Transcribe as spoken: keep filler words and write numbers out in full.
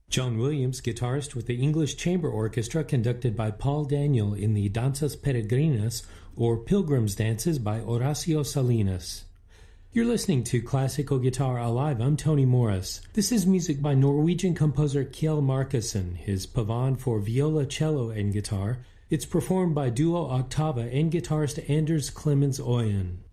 John Williams, guitarist with the English Chamber Orchestra conducted by Paul Daniel in the Danzas Peregrinas, or Pilgrim's Dances by Horacio Salinas. You're listening to Classical Guitar Alive. I'm Tony Morris. This is music by Norwegian composer Kjell Markussen, his Pavane for viola, cello, and guitar. It's performed by duo Octava and guitarist Anders Clemens Øyen.